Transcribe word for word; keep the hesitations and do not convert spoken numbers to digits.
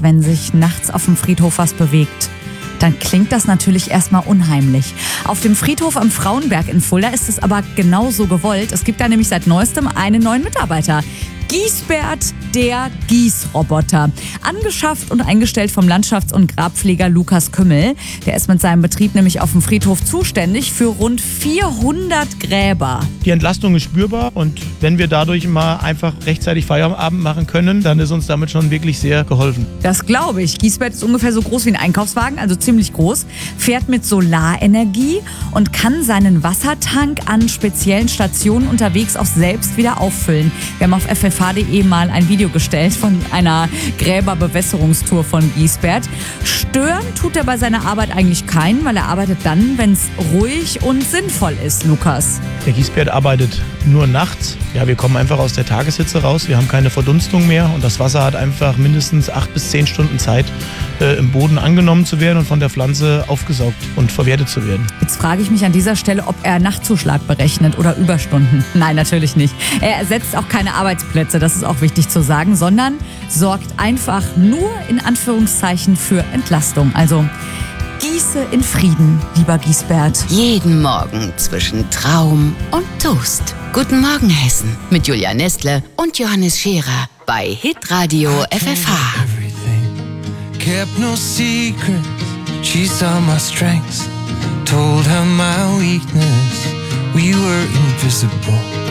weiß, wenn sich nachts auf dem Friedhof was bewegt, dann klingt das natürlich erstmal unheimlich. Auf dem Friedhof am Frauenberg in Fulda ist es aber genauso gewollt. Es gibt da nämlich seit neuestem einen neuen Mitarbeiter. Giesbert, der Gießroboter. Angeschafft und eingestellt vom Landschafts- und Grabpfleger Lukas Kümmel. Der ist mit seinem Betrieb nämlich auf dem Friedhof zuständig für rund vierhundert Gräber. Die Entlastung ist spürbar und wenn wir dadurch mal einfach rechtzeitig Feierabend machen können, dann ist uns damit schon wirklich sehr geholfen. Das glaube ich. Giesbert ist ungefähr so groß wie ein Einkaufswagen, also ziemlich groß, fährt mit Solarenergie und kann seinen Wassertank an speziellen Stationen unterwegs auch selbst wieder auffüllen. Wir haben auf f f h punkt d e mal ein Video gestellt von einer Gräberbewässerungstour von Giesbert. Stören tut er bei seiner Arbeit eigentlich keinen, weil er arbeitet dann, wenn es ruhig und sinnvoll ist, Lukas. Der Giesbert arbeitet nur nachts. Ja, wir kommen einfach aus der Tageshitze raus. Wir haben keine Verdunstung mehr und das Wasser hat einfach mindestens acht bis zehn Stunden Zeit, äh, im Boden angenommen zu werden und von der Pflanze aufgesaugt und verwertet zu werden. Jetzt frage ich mich an dieser Stelle, ob er Nachtzuschlag berechnet oder Überstunden. Nein, natürlich nicht. Er ersetzt auch keine Arbeitsplätze, das ist auch wichtig zu sagen, sondern sorgt einfach nur in Anführungszeichen für Entlastung. Also gieße in Frieden, lieber Giesbert. Jeden Morgen zwischen Traum und Toast. Guten Morgen, Hessen. Mit Julia Nestle und Johannes Scherer bei Hitradio F F H. Kept no secrets, she saw my strengths, told her my weakness, we were invisible.